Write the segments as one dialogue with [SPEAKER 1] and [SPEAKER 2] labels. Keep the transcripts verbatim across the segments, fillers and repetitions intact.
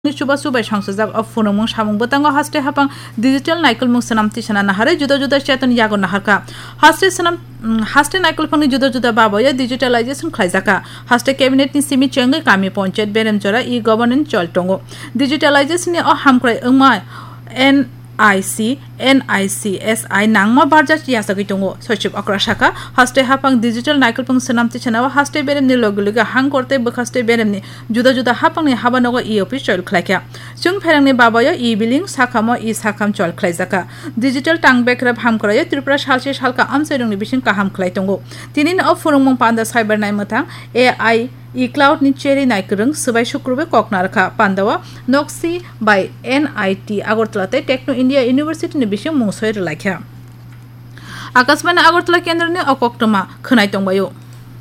[SPEAKER 1] Chuba Subai Shangsazak of Funamung Shamung Botanga Haste Hapang Digital Nikol Musanam Tishana Nahare Juda Juda Chetan Yago Naharka Haste Sanam Haste Nikol Pang Juda Juda Baboya Digitalization Klaizaka Haste Cabinet ni Simi Changa Kami Ponchet Berem Jora E Governance Choltongo Digitalization o Hamkrai Umai N I C N I C S I Nangma Barjat Yasagitongo Sochip Akrashaka Haste Hapang Digital Nikol Pang Sanam Tishana Haste Berem ni Loguluga Hangkorte Bakaste Berem ni Juda Juda Hapang ni Habanoga E Official Klaka Chung Perang ni Babaya E Billing Sakamo E Sakam Chol Klaizaka Digital Tang Bakrab Hamkraya Tripura Shalche Shalka Amserung ni Bishin Kaham Klaitongo Tinin of Furumong Panda Cyber Naimatang A I E Cloud ni Cherry Naikurung Subai Shukrube Koknarka Pandawa Noxi by N I T Agortlate Techno India University ni Bishin Mungsoy Lakha Akasbana Agortla Kendra ni Okoktoma Khnaitongbayo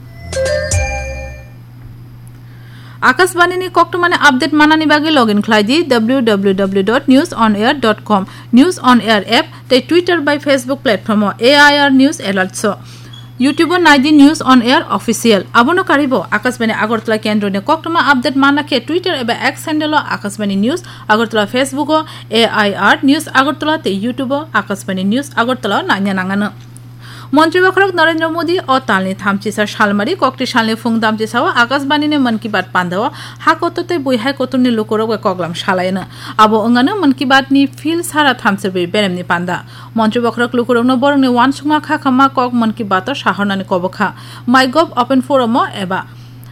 [SPEAKER 1] Akasbani ni Koktomane update manani bagi login khlaidi w w w dot news on air dot com News on Air app te Twitter by Facebook platform A I R News alert so YouTube Naidi News on Air official abono karibo Akasbani Agartala Kendro ne Koktoma update mana ke Twitter eba X handle Akasbani News Agartala Facebook A I R News Agartala te YouTube Akasbani News Agartala nanya nangana মন্ত্রী বখরক নরেন্দ্র মোদী ও তালনি থামচিসা শালমারি ককটি শালনি ফুংদাম চিসাওয়া আকাশবাণীনে মন কি বাত পান্দাওয়া হাকততে বইহাই কতনি লোকরক কগলাম শালায়না আবো অঙ্গানো মন কি বাত নি feel সারা থামসেবি বেরেমনি পান্দা মন্ত্রী বখরক লোকরকনো বরংনি one Suma খা খামা cock মন কি বাত শাহরনানি কবখা মাইগভ ওপেন ফোরাম এবা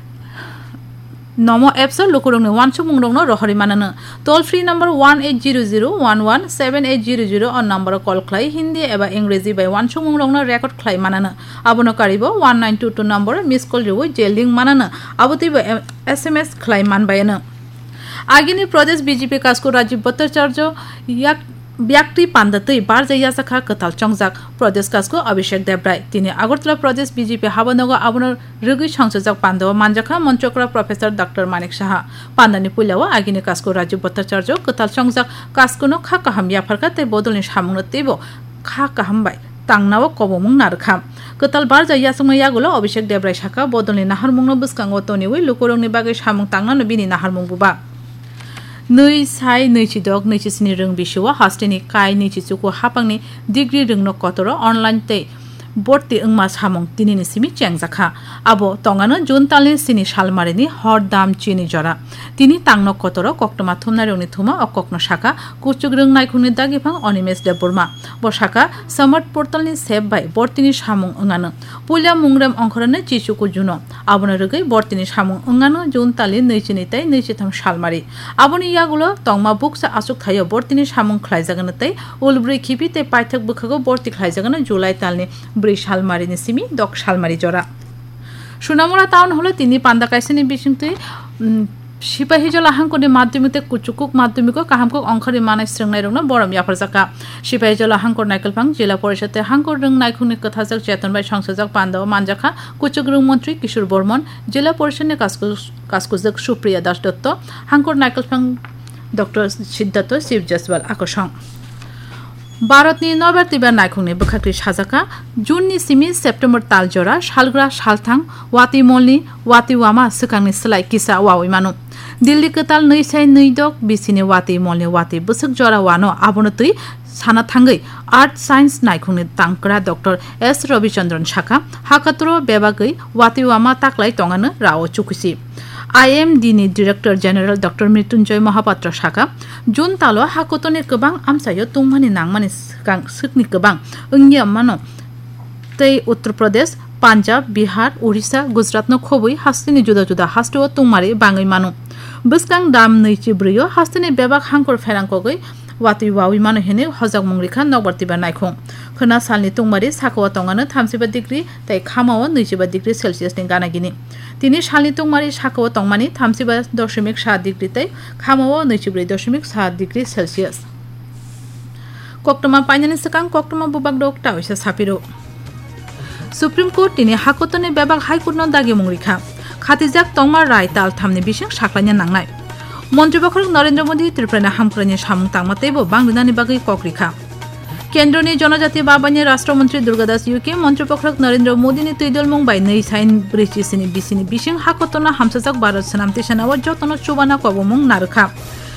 [SPEAKER 1] Nomo apps lukurungni one chumungno rohari manana toll free number one eight zero zero one one seven eight zero zero on number call khlai hindi eba engrezi by one chumungno record khlai manana abono karibo one nine two two number miss call rewo jeling manana abotibo sms khlai manbayana agini pradesh bjp kasko rajiv bhattacharya yak ব্যক্তি পান্দাতই বারজাইয়া Sakha কতাল চংজাক প্রদেশ কাসকো অভিষেক দেবরায় তিনি আগরতলা প্রদেশ BJP হাবনগ আবনর রগৈ সংসদক পান্দাও মানজাখা মঞ্চকরা professor doctor Manik Saha পান্দানি পুইলাও আগিনি কাসকো Rajib Bhattacharya কতাল চংজাক কাসকোনো খা কাহাম ইয়াফারকা তে বদলনি সামুংনো তেবো খা কাহামবাই তাংনাও কবমুং নারখাম কতাল বারজাইয়া সময়াগুলো অভিষেক দেবরায় শাখা বদলনি নাহারমুংনো বুসকাঙ্গো তনিউই লুকরংনি বাগৈ সামুং তাংনানো বিনি নাহারমুং বুবা Nui sai nui chidok nui chisini rung bishuwa hostini kai nui chichuku hapangni degree rung no kotoro online te borti ungma samung tinini simi chengjakha abo tongano juntalni sini shalmarini hor dam chini jora tini tangno kotoro koktoma thumna rungni thuma okokno shaka kuchuk rung naikhungni dagifang onimes deburma bo shaka smart portalni save by bortini samung ungano pulya mungrem ongkhorane chichuku juno abono rugei bortini samung ungano juntali nui chini tai nui chitham shalmari aboni yagulo tongma buksa asuk thayo bortini samung khlaijagana tai ulbri khipi te paithak bukhago borti khlaijagana julai talni শালমারি নিসিমি দক শালমারি জরা Sonamura town হলো তিনি পান্দা কাইসেনি বিশিংতই সিপাহীজল আহাঙ্কনি মাধ্যমিকতে কুচুকুক মাধ্যমিক কাহামকুক অংখরি মানাই স্রংনাই রংনা বরম ইয়াফারজাকা সিপাহীজল আহাঙ্কর নাইকলফাং জেলা পরিষদে হাঙ্কর রং নাইখুনি কথাজাক চেতনবাই সংসদক পান্দাও মানজাখা কুচুক রং মন্ত্রী কিশোর বর্মন জেলা পরিষদে কাসকুজক সুপ্রিয়া দাস দত্ত হাঙ্কর নাইকলফাং ডক্টর সিদ্ধার্থ শিব জসওয়াল আকর্ষণ भारतनि नबेरतिबा नायखुंनि बखाख्रि साजाका जुननि सिमि सेप्टेम्बर तालजरा सालग्रा सालथां वातिमलनि वातिवामा सकांनि सलाय किसा वाविमानु दिल्ली कताल नै साय नै दक बिसिनि वातिमलनि वाति बसक जरा वानो आबनतै साना थांगै art science नायखुंनि तांकरा doctor S Ravichandran शाखा हाकात्रो बेबागै वातिवामा ताक्लाय तंगानो Rao चुकुसि I M D ni Director General Doctor Mrityunjoy Mahapatra Shaka Jun talo hakotoni kebang amsayo tungmani nangmani kang sukni kebang ungya mano tei Uttar Pradesh Punjab Bihar Orissa Gujarat no khobui hastini juda juda hasto tungmari bangai mano buskang dam neichi briyo hastini bebak hangkor ferangkogoi wati wawi mano hene hojak mungrekha nogbartiba naikhong khona salni tungmari sakwa tongano thirty degree tai khamao ninety degree Celsius ni ganagini তিনি শালনি তংমারি শাকো তংমানি thirty দশমিক সাত degree তাই খামাও ninety দশমিক সাত degree Celsius কোকটমা পাইনানি সকাং কোকটমা বুবাক ডকটা হইছে সাপিরো supreme court তিনি হাকতনে বেবাক হাইকোর্ট ন দাগি মুংরিখা খাতিজাক তংমার রায় তাল থামনি বিশং সাকলানি নাংনাই মন্ত্রী বখরক নরেন্দ্র মোদী ত্রিপুরা হামক্রনি সামুং তাংমাতেবো বাংলানি বাগৈ ককরিখা কেন্দ্রনি জনজাতি বাবানি রাষ্ট্রমন্ত্রী দুর্গাদাস ইউকে মন্ত্রীপক্ষক নরেন্দ্র মোদীনি তৈদল মুম্বাই नै সাইন ব্রিচিসিনি বিসিনি বিশিং হাকতনা হামসাজাক ভারত সানামতি সেনাও যতন চুবানা কবমুং নারখা